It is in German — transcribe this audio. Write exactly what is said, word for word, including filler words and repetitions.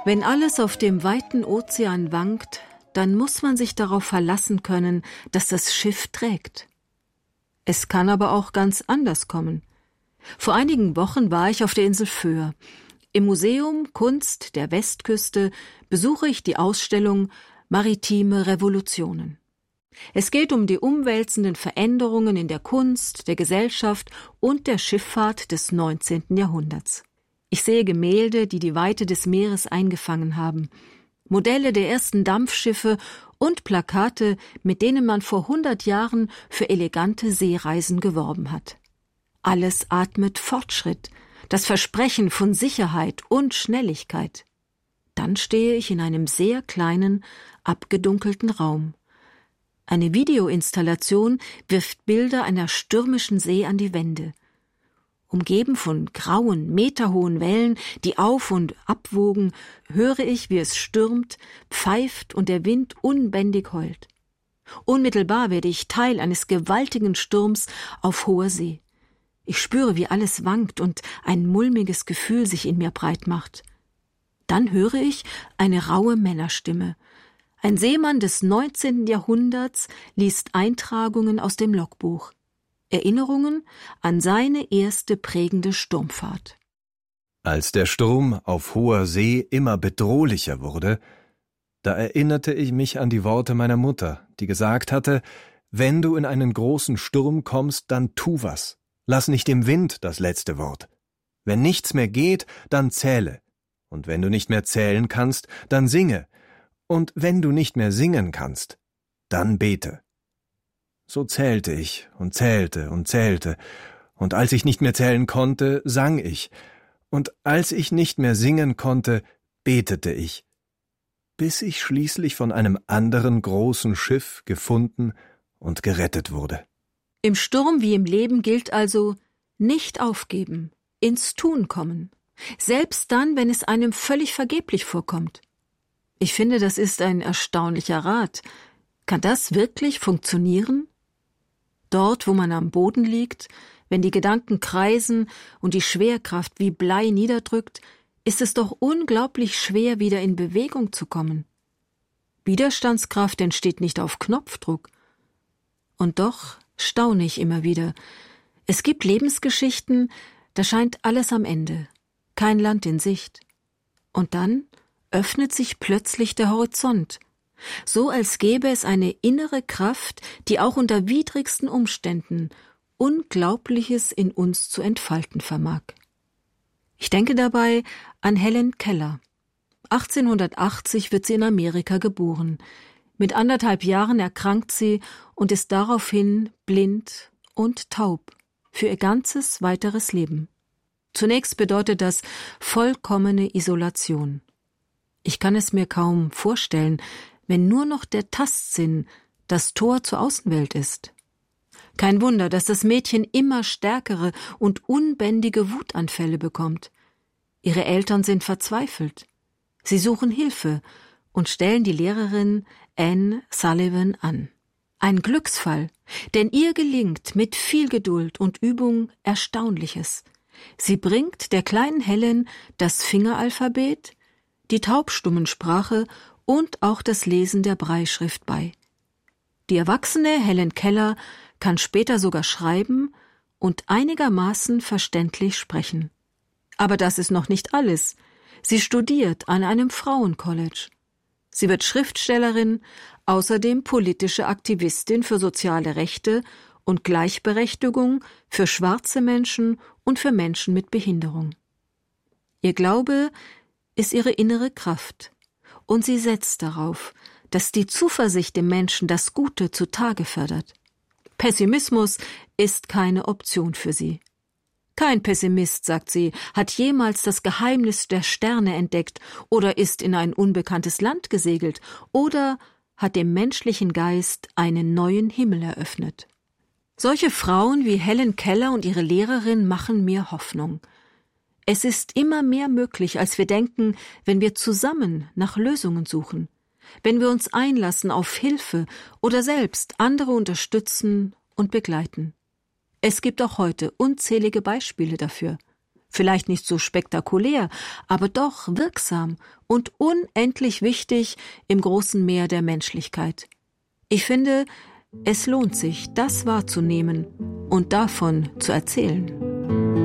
Wenn alles auf dem weiten Ozean wankt, dann muss man sich darauf verlassen können, dass das Schiff trägt. Es kann aber auch ganz anders kommen. Vor einigen Wochen war ich auf der Insel Föhr. Im Museum Kunst der Westküste besuche ich die Ausstellung Maritime Revolutionen. Es geht um die umwälzenden Veränderungen in der Kunst, der Gesellschaft und der Schifffahrt des neunzehnten Jahrhunderts. Ich sehe Gemälde, die die Weite des Meeres eingefangen haben, Modelle der ersten Dampfschiffe und Plakate, mit denen man vor hundert Jahren für elegante Seereisen geworben hat. Alles atmet Fortschritt, das Versprechen von Sicherheit und Schnelligkeit. Dann stehe ich in einem sehr kleinen, abgedunkelten Raum. Eine Videoinstallation wirft Bilder einer stürmischen See an die Wände. Umgeben von grauen, meterhohen Wellen, die auf und abwogen, höre ich, wie es stürmt, pfeift und der Wind unbändig heult. Unmittelbar werde ich Teil eines gewaltigen Sturms auf hoher See. Ich spüre, wie alles wankt und ein mulmiges Gefühl sich in mir breit macht. Dann höre ich eine raue Männerstimme. Ein Seemann des neunzehnten Jahrhunderts liest Eintragungen aus dem Logbuch. Erinnerungen an seine erste prägende Sturmfahrt. Als der Sturm auf hoher See immer bedrohlicher wurde, da erinnerte ich mich an die Worte meiner Mutter, die gesagt hatte, wenn du in einen großen Sturm kommst, dann tu was. Lass nicht dem Wind das letzte Wort. Wenn nichts mehr geht, dann zähle. Und wenn du nicht mehr zählen kannst, dann singe. Und wenn du nicht mehr singen kannst, dann bete. So zählte ich und zählte und zählte, und als ich nicht mehr zählen konnte, sang ich, und als ich nicht mehr singen konnte, betete ich, bis ich schließlich von einem anderen großen Schiff gefunden und gerettet wurde. Im Sturm wie im Leben gilt also, nicht aufgeben, ins Tun kommen, selbst dann, wenn es einem völlig vergeblich vorkommt. Ich finde, das ist ein erstaunlicher Rat. Kann das wirklich funktionieren? Dort, wo man am Boden liegt, wenn die Gedanken kreisen und die Schwerkraft wie Blei niederdrückt, ist es doch unglaublich schwer, wieder in Bewegung zu kommen. Widerstandskraft entsteht nicht auf Knopfdruck. Und doch staune ich immer wieder. Es gibt Lebensgeschichten, da scheint alles am Ende, kein Land in Sicht. Und dann öffnet sich plötzlich der Horizont, so als gäbe es eine innere Kraft, die auch unter widrigsten Umständen Unglaubliches in uns zu entfalten vermag. Ich denke dabei an Helen Keller. achtzehnhundertachtzig wird sie in Amerika geboren. Mit anderthalb Jahren erkrankt sie und ist daraufhin blind und taub für ihr ganzes weiteres Leben. Zunächst bedeutet das vollkommene Isolation. Ich kann es mir kaum vorstellen, wenn nur noch der Tastsinn das Tor zur Außenwelt ist. Kein Wunder, dass das Mädchen immer stärkere und unbändige Wutanfälle bekommt. Ihre Eltern sind verzweifelt. Sie suchen Hilfe und stellen die Lehrerin Anne Sullivan an. Ein Glücksfall, denn ihr gelingt mit viel Geduld und Übung Erstaunliches. Sie bringt der kleinen Helen das Fingeralphabet, die Taubstummensprache und auch das Lesen der Brailleschrift bei. Die erwachsene Helen Keller kann später sogar schreiben und einigermaßen verständlich sprechen. Aber das ist noch nicht alles. Sie studiert an einem Frauencollege. Sie wird Schriftstellerin, außerdem politische Aktivistin für soziale Rechte und Gleichberechtigung für schwarze Menschen und für Menschen mit Behinderung. Ihr Glaube ist ihre innere Kraft, und sie setzt darauf, dass die Zuversicht im Menschen das Gute zutage fördert. Pessimismus ist keine Option für sie. Kein Pessimist, sagt sie, hat jemals das Geheimnis der Sterne entdeckt oder ist in ein unbekanntes Land gesegelt oder hat dem menschlichen Geist einen neuen Himmel eröffnet. Solche Frauen wie Helen Keller und ihre Lehrerin machen mir Hoffnung. Es ist immer mehr möglich, als wir denken, wenn wir zusammen nach Lösungen suchen, wenn wir uns einlassen auf Hilfe oder selbst andere unterstützen und begleiten. Es gibt auch heute unzählige Beispiele dafür. Vielleicht nicht so spektakulär, aber doch wirksam und unendlich wichtig im großen Meer der Menschlichkeit. Ich finde, es lohnt sich, das wahrzunehmen und davon zu erzählen.